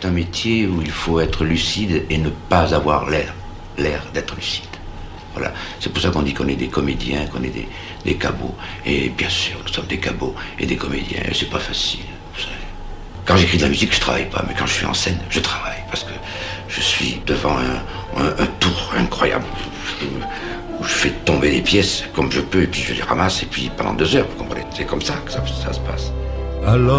un métier où il faut être lucide et ne pas avoir l'air d'être lucide. Voilà. C'est pour ça qu'on dit qu'on est des comédiens, qu'on est des cabots. Et bien sûr, nous sommes des cabots et des comédiens. Et c'est pas facile. Vous savez. Quand j'écris de la musique, je travaille pas. Mais quand je suis en scène, je travaille. Parce que je suis devant un tour incroyable. Où je fais tomber les pièces comme je peux. Et puis je les ramasse. Et puis pendant 2 heures, vous comprenez. C'est comme ça que ça se passe. Alors